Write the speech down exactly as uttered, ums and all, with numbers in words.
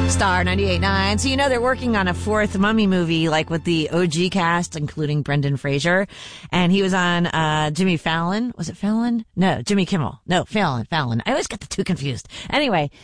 Star ninety-eight point nine. So you know they're working on a fourth Mummy movie, like with the O G cast, including Brendan Fraser. And he was on uh Jimmy Fallon. Was it Fallon? No, Jimmy Kimmel. No, Fallon, Fallon. I always get the two confused. Anyway,